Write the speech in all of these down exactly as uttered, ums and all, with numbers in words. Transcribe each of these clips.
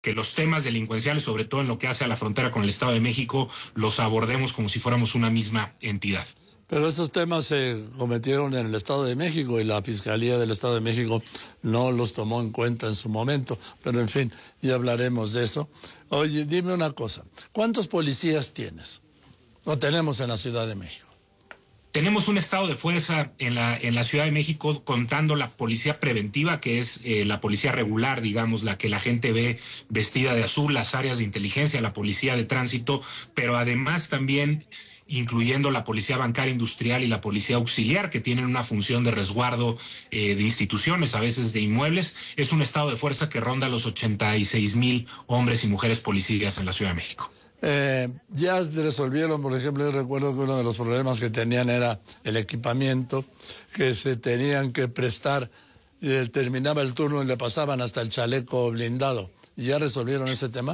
que los temas delincuenciales, sobre todo en lo que hace a la frontera con el Estado de México, los abordemos como si fuéramos una misma entidad. Pero esos temas se cometieron en el Estado de México y la Fiscalía del Estado de México no los tomó en cuenta en su momento. Pero en fin, ya hablaremos de eso. Oye, dime una cosa, ¿cuántos policías tienes o tenemos en la Ciudad de México? Tenemos un estado de fuerza en la, en la Ciudad de México, contando la policía preventiva, que es eh, la policía regular, digamos, la que la gente ve vestida de azul, las áreas de inteligencia, la policía de tránsito, pero además también incluyendo la policía bancaria industrial y la policía auxiliar, que tienen una función de resguardo eh, de instituciones, a veces de inmuebles. Es un estado de fuerza que ronda los ochenta y seis mil hombres y mujeres policías en la Ciudad de México. Eh, ya resolvieron, por ejemplo, yo recuerdo que uno de los problemas que tenían era el equipamiento, que se tenían que prestar, eh, terminaba el turno y le pasaban hasta el chaleco blindado. ¿Y ya resolvieron ese tema?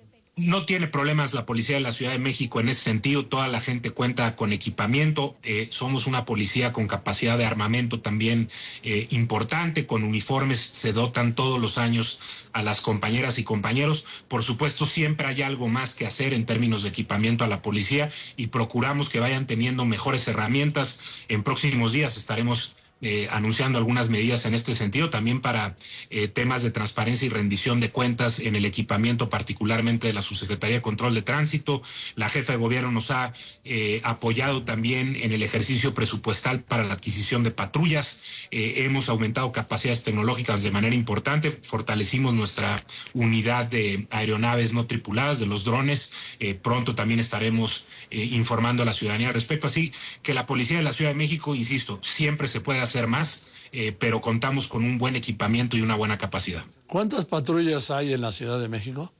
No tiene problemas la policía de la Ciudad de México en ese sentido. Toda la gente cuenta con equipamiento. Eh, somos una policía con capacidad de armamento también eh, importante, con uniformes. Se dotan todos los años a las compañeras y compañeros. Por supuesto, siempre hay algo más que hacer en términos de equipamiento a la policía y procuramos que vayan teniendo mejores herramientas. En próximos días estaremos Eh, anunciando algunas medidas en este sentido, también para eh, temas de transparencia y rendición de cuentas en el equipamiento, particularmente de la Subsecretaría de Control de Tránsito. La jefa de gobierno nos ha eh, apoyado también en el ejercicio presupuestal para la adquisición de patrullas. Eh, hemos aumentado capacidades tecnológicas de manera importante, fortalecimos nuestra unidad de aeronaves no tripuladas, de los drones. Eh, pronto también estaremos eh, informando a la ciudadanía al respecto. Así que la Policía de la Ciudad de México, insisto, siempre se puede hacer más, eh, pero contamos con un buen equipamiento y una buena capacidad. ¿Cuántas patrullas hay en la Ciudad de México?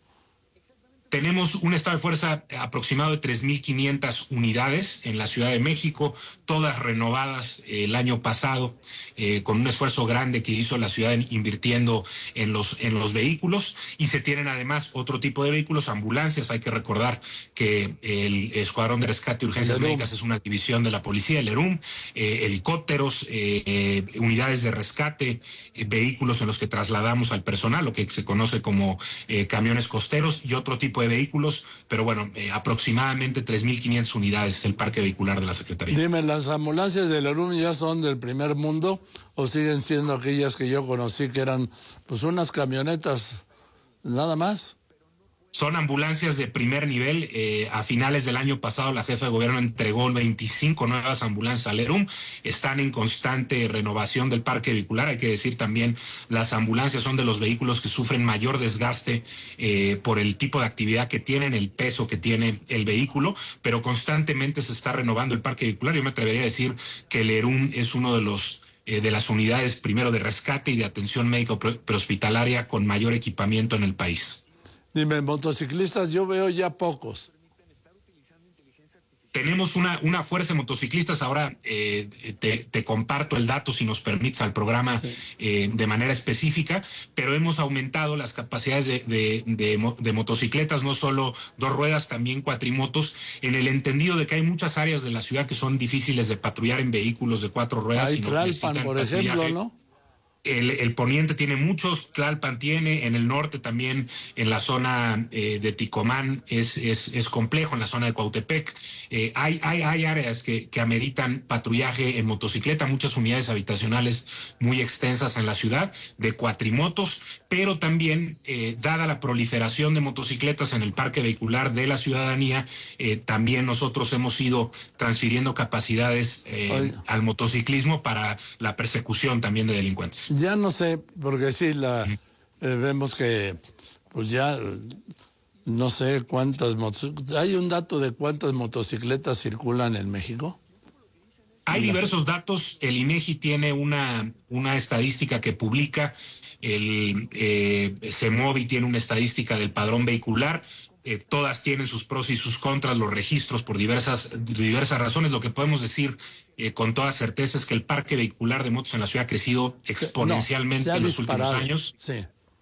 Tenemos un estado de fuerza aproximado de tres mil quinientas unidades en la Ciudad de México, todas renovadas eh, el año pasado, eh, con un esfuerzo grande que hizo la ciudad en, invirtiendo en los, en los vehículos, y se tienen además otro tipo de vehículos, ambulancias. Hay que recordar que el Escuadrón de Rescate y Urgencias Médicas es una división de la policía, el ERUM, eh, helicópteros, eh, eh, unidades de rescate, eh, vehículos en los que trasladamos al personal, lo que se conoce como eh, camiones costeros, y otro tipo de vehículos, pero bueno, eh, aproximadamente tres mil quinientas unidades el parque vehicular de la Secretaría. Dime, ¿las ambulancias del ERUM ya son del primer mundo o siguen siendo aquellas que yo conocí que eran pues unas camionetas nada más? Son ambulancias de primer nivel. Eh, a finales del año pasado la jefa de gobierno entregó veinticinco nuevas ambulancias al ERUM. Están en constante renovación del parque vehicular. Hay que decir también, las ambulancias son de los vehículos que sufren mayor desgaste eh, por el tipo de actividad que tienen, el peso que tiene el vehículo, pero constantemente se está renovando el parque vehicular. Yo me atrevería a decir que el ERUM es uno de los eh, de las unidades primero de rescate y de atención médica prehospitalaria con mayor equipamiento en el país. Dime, motociclistas yo veo ya pocos. Tenemos una, una fuerza de motociclistas. Ahora eh, te, te comparto el dato, si nos permites, al programa eh, de manera específica, pero hemos aumentado las capacidades de, de, de, de motocicletas, no solo dos ruedas, también cuatrimotos, en el entendido de que hay muchas áreas de la ciudad que son difíciles de patrullar en vehículos de cuatro ruedas. Hay Tlalpan, por ejemplo, ¿no? El, el poniente tiene muchos, Tlalpan tiene, en el norte también, en la zona eh, de Ticomán es, es, es complejo, en la zona de Cuautepec. Eh, hay, hay, hay áreas que, que ameritan patrullaje en motocicleta, muchas unidades habitacionales muy extensas en la ciudad, de cuatrimotos, pero también, eh, dada la proliferación de motocicletas en el parque vehicular de la ciudadanía, eh, también nosotros hemos ido transfiriendo capacidades eh, al motociclismo para la persecución también de delincuentes. Ya no sé, porque sí, la eh, vemos que pues ya no sé cuántas motocicletas. ¿Hay un dato de cuántas motocicletas circulan en México? Hay diversos datos. El INEGI tiene una, una estadística que publica. El eh, CEMOVI tiene una estadística del padrón vehicular. Eh, todas tienen sus pros y sus contras, los registros, por diversas, diversas razones. Lo que podemos decir eh, con toda certeza es que el parque vehicular de motos en la ciudad ha crecido exponencialmente no, en los disparado. últimos años. Sí.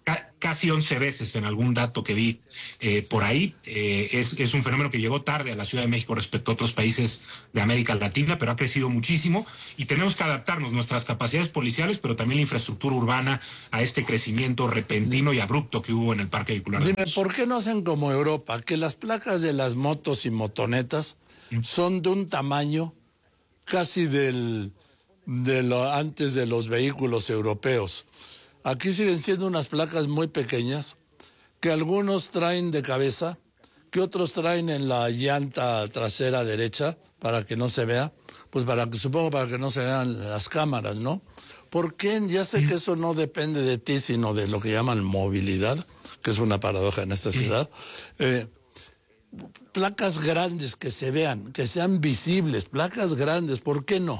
casi once veces en algún dato que vi eh, por ahí. Eh, es, es un fenómeno que llegó tarde a la Ciudad de México respecto a otros países de América Latina, pero ha crecido muchísimo y tenemos que adaptarnos nuestras capacidades policiales, pero también la infraestructura urbana a este crecimiento repentino y abrupto que hubo en el parque vehicular. Dime, ¿por qué no hacen como Europa, que las placas de las motos y motonetas ¿Mm? son de un tamaño casi del, de lo, antes de los vehículos europeos? Aquí siguen siendo unas placas muy pequeñas que algunos traen de cabeza, que otros traen en la llanta trasera derecha para que no se vea, pues para que supongo para que no se vean las cámaras, ¿no? ¿Por qué? Ya sé que eso no depende de ti, sino de lo que llaman movilidad, que es una paradoja en esta ciudad. Eh, placas grandes que se vean, que sean visibles, placas grandes, ¿por qué no?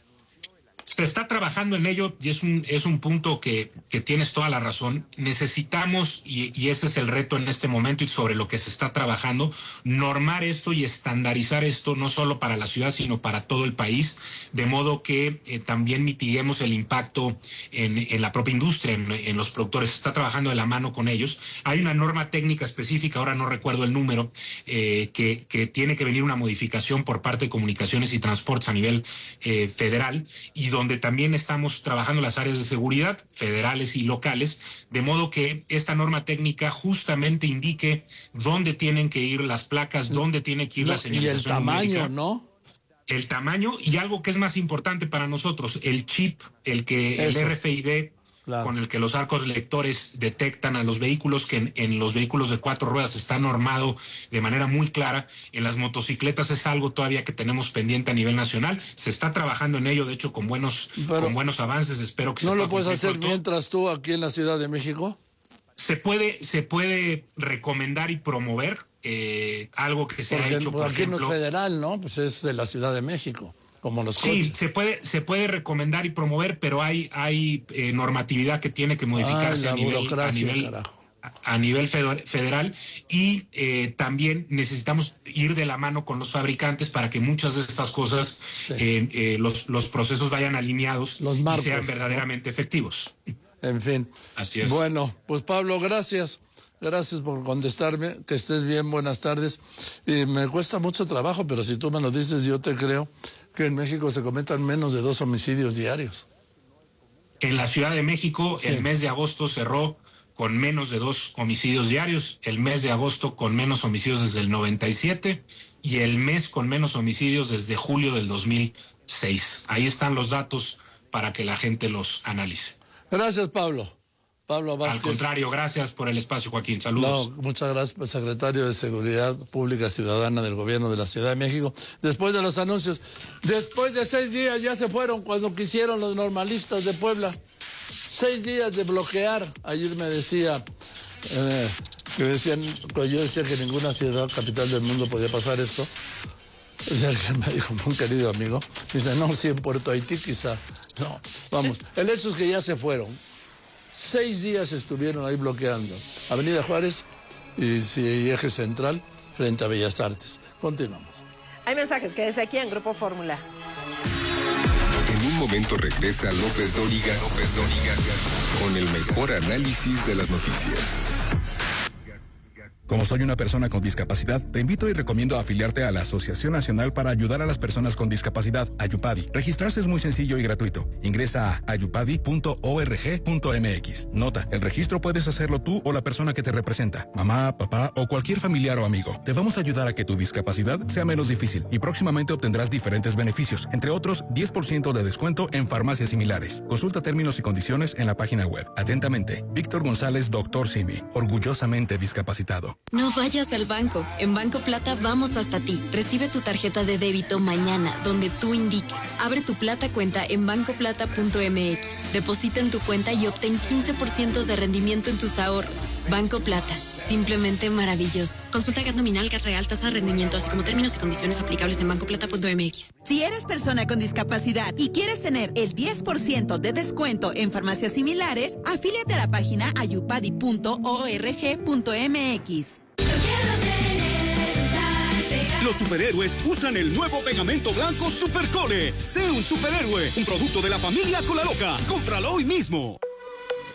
Se está trabajando en ello y es un, es un punto que, que tienes toda la razón. Necesitamos, y, y ese es el reto en este momento y sobre lo que se está trabajando, normar esto y estandarizar esto no solo para la ciudad, sino para todo el país, de modo que eh, también mitiguemos el impacto en, en la propia industria, en, en los productores. Se está trabajando de la mano con ellos. Hay una norma técnica específica, ahora no recuerdo el número, eh, que, que tiene que venir una modificación por parte de Comunicaciones y Transportes a nivel eh, federal, y donde también estamos trabajando las áreas de seguridad federales y locales, de modo que esta norma técnica justamente indique dónde tienen que ir las placas, dónde tiene que ir no, la señalización. Y el tamaño, numérica, ¿no? El tamaño y algo que es más importante para nosotros, el chip, el que Eso. el R F I D, claro, con el que los arcos lectores detectan a los vehículos, que en, en los vehículos de cuatro ruedas está normado de manera muy clara. En las motocicletas es algo todavía que tenemos pendiente a nivel nacional. Se está trabajando en ello, de hecho, con buenos, con buenos avances. Espero que ¿No se lo puedes hacer mientras tú aquí en la Ciudad de México? Se puede, se puede recomendar y promover eh, algo que se Porque, ha hecho, por aquí ejemplo. no es federal, ¿no? Pues es de la Ciudad de México. Como los sí, coches. se puede, se puede recomendar y promover, pero hay, hay eh, normatividad que tiene que modificarse Ay, a nivel, a nivel, a, a nivel federal, y eh, también necesitamos ir de la mano con los fabricantes para que muchas de estas cosas, sí. eh, eh, los, los procesos vayan alineados los y marcos, sean verdaderamente efectivos. En fin. Así es. Bueno, pues Pablo, gracias. Gracias por contestarme, que estés bien, buenas tardes. Y me cuesta mucho trabajo, pero si tú me lo dices, yo te creo que en México se cometan menos de dos homicidios diarios. En la Ciudad de México, sí. El mes de agosto cerró con menos de dos homicidios diarios, el mes de agosto con menos homicidios desde el noventa y siete y el mes con menos homicidios desde julio del dos mil seis. Ahí están los datos para que la gente los analice. Gracias, Pablo. Pablo Vázquez. Al contrario, gracias por el espacio, Joaquín. Saludos. No, muchas gracias, secretario de Seguridad Pública Ciudadana del Gobierno de la Ciudad de México. Después de los anuncios, después de seis días ya se fueron cuando quisieron los normalistas de Puebla. Seis días de bloquear. Ayer me decía, eh, que decían, yo decía que ninguna ciudad capital del mundo podía pasar esto. Y alguien me dijo, un querido amigo, dice, no, sí, en Puerto Haití quizá. No, vamos, el hecho es que ya se fueron. Seis días estuvieron ahí bloqueando Avenida Juárez y, y Eje Central frente a Bellas Artes. Continuamos. Hay mensajes, quédese aquí en Grupo Fórmula. En un momento regresa López Dóriga, López Dóriga con el mejor análisis de las noticias. Como soy una persona con discapacidad, te invito y recomiendo afiliarte a la Asociación Nacional para Ayudar a las Personas con Discapacidad, Ayupadi. Registrarse es muy sencillo y gratuito. Ingresa a ayupadi punto org punto mx. Nota, el registro puedes hacerlo tú o la persona que te representa, mamá, papá o cualquier familiar o amigo. Te vamos a ayudar a que tu discapacidad sea menos difícil y próximamente obtendrás diferentes beneficios, entre otros diez por ciento de descuento en farmacias similares. Consulta términos y condiciones en la página web. Atentamente, Víctor González, doctor Simi, orgullosamente discapacitado. No vayas al banco. En Banco Plata vamos hasta ti. Recibe tu tarjeta de débito mañana, donde tú indiques. Abre tu Plata cuenta en banco plata punto mx. Deposita en tu cuenta y obtén quince por ciento de rendimiento en tus ahorros. Banco Plata. Simplemente maravilloso. Consulta G A T nominal, G A T real, tasa de rendimiento, así como términos y condiciones aplicables en banco plata punto mx. Si eres persona con discapacidad y quieres tener el diez por ciento de descuento en farmacias similares, afíliate a la página ayupadi punto org punto mx. Los superhéroes usan el nuevo pegamento blanco Supercole. Sé un superhéroe, un producto de la familia Cola Loca. Cómpralo hoy mismo.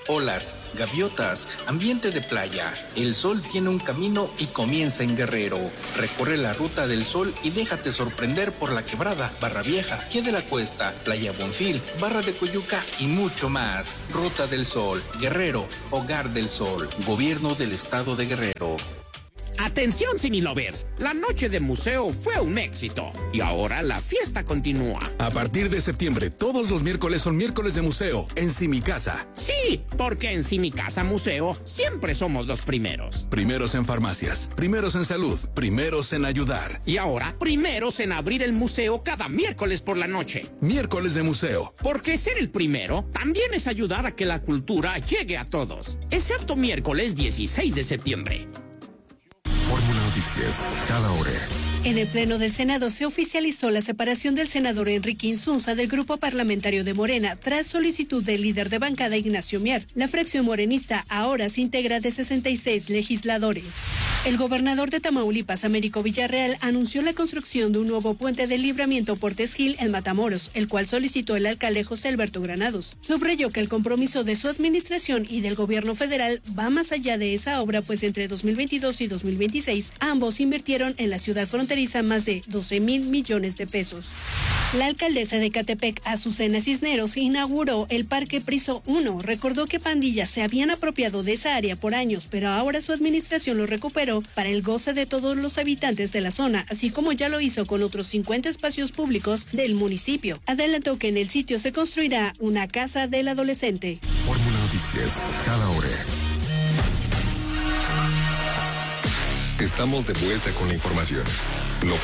olas, gaviotas, ambiente de playa. El sol tiene un camino y comienza en Guerrero. Recorre la ruta del sol y déjate sorprender por La Quebrada, Barra Vieja, Pie de la Cuesta, Playa Bonfil, Barra de Coyuca y mucho más. Ruta del Sol, Guerrero, Hogar del Sol, Gobierno del Estado de Guerrero. Atención Cinelovers, la noche de museo fue un éxito y ahora la fiesta continúa. A partir de septiembre, todos los miércoles son miércoles de museo en Simicasa. Sí, porque en Simicasa Museo siempre somos los primeros. Primeros en farmacias, primeros en salud, primeros en ayudar. Y ahora, primeros en abrir el museo cada miércoles por la noche. Miércoles de museo. Porque ser el primero también es ayudar a que la cultura llegue a todos. Excepto miércoles dieciséis de septiembre. Fórmula Noticias, cada hora. En el Pleno del Senado se oficializó la separación del senador Enrique Insunza del grupo parlamentario de Morena tras solicitud del líder de bancada Ignacio Mier. La fracción morenista ahora se integra de sesenta y seis legisladores. El gobernador de Tamaulipas, Américo Villarreal, anunció la construcción de un nuevo puente de libramiento Portes Gil en Matamoros, el cual solicitó el alcalde José Alberto Granados. Subrayó que el compromiso de su administración y del gobierno federal va más allá de esa obra, pues entre dos mil veintidós y dos mil veintiséis ambos invirtieron en la ciudad fronteriza más de doce mil millones de pesos. La alcaldesa de Catepec, Azucena Cisneros, inauguró el Parque Priso uno. Recordó que pandillas se habían apropiado de esa área por años, pero ahora su administración lo recuperó para el goce de todos los habitantes de la zona, así como ya lo hizo con otros cincuenta espacios públicos del municipio. Adelantó que en el sitio se construirá una casa del adolescente. Fórmula Noticias, cada hora. Estamos de vuelta con la información. López